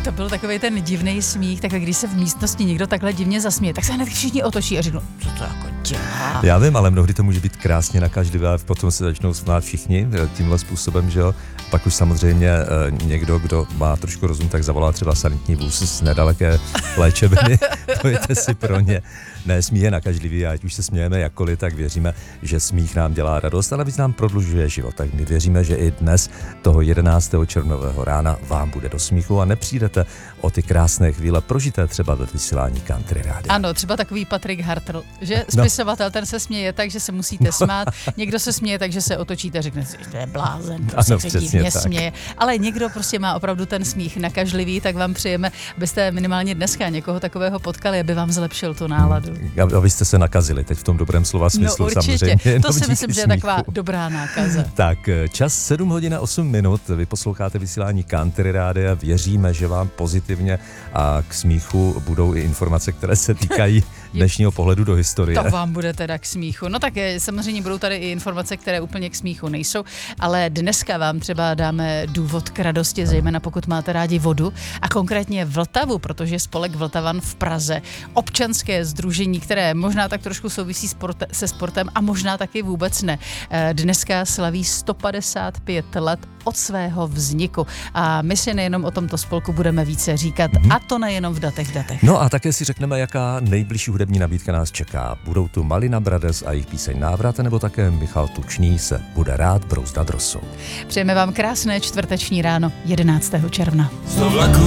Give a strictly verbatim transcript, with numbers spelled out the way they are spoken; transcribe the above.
To byl takový ten divný smích, tak když se v místnosti někdo takhle divně zasměje, tak se hned všichni otočí a řeknou, co to jako dělá. Já vím, ale mnohdy to může být krásně nakažlivé a potom se začnou smát všichni tímhle způsobem, že jo. Pak už samozřejmě někdo, kdo má trošku rozum, tak zavolá třeba sanitní vůz z nedaleké léčebny. Pojďte si pro ně. Ne, smích je nakažlivý a ať už se smějeme jakkoliv, tak věříme, že smích nám dělá radost a navíc nám prodlužuje život. Tak my věříme, že i dnes, toho jedenáctého červnového rána, vám bude do smíchu a nepřijdete o ty krásné chvíle prožité třeba ve vysílání Country Rádia. Ano, třeba takový Patrik Hartl, že spisovatel, no. Ten se směje tak, že se musíte smát, někdo se směje tak, že se otočíte a řekne si, že to je blázen, to ano, se divně směje. Ale někdo prostě má opravdu ten smích nakažlivý, tak vám přejeme, abyste minimálně dneska někoho takového potkali, aby vám zlepšil tu náladu. Hmm, abyste se nakazili, teď v tom dobrém slova smyslu, no, určitě. samozřejmě. To si myslím, že je taková dobrá nákaza. Tak, čas sedm hodin a osm minut, vy posloucháte vysílání Country Rádia, věříme, že vám pozitivně a k smíchu budou i informace, které se týkají dnešního pohledu do historie. To vám bude teda k smíchu. No tak je, samozřejmě budou tady i informace, které úplně k smíchu nejsou, ale dneska vám třeba dáme důvod k radosti, zejména pokud máte rádi vodu a konkrétně Vltavu, protože spolek Vltavan v Praze, občanské sdružení, které možná tak trošku souvisí sport, se sportem a možná taky vůbec ne. Dneska slaví sto padesát pět let od svého vzniku a my si nejenom o tomto spolku budeme více říkat, mm-hmm. a to nejenom v datech datech. No a také si řekneme, jaká nejbližší hudební nabídka nás čeká. Budou tu Malina Brothers a jejich píseň Návrat, nebo také Michal Tučný se bude rád brouzdat rosou. Přejeme vám krásné čtvrteční ráno jedenáctého června. Z vlaku